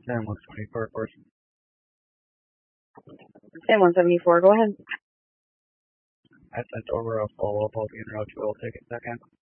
Sam 124, of course. Sam 174, go ahead. I sent over a follow-up. I'll interrupt you. It'll take a second.